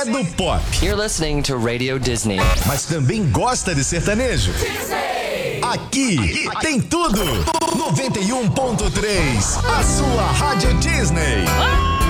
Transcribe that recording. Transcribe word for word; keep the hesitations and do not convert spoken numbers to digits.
é do pop. You're listening to Radio Disney. Mas também gosta de sertanejo. Disney. Aqui, Aqui tem tudo. noventa e um ponto três, a sua Rádio Disney. Ah!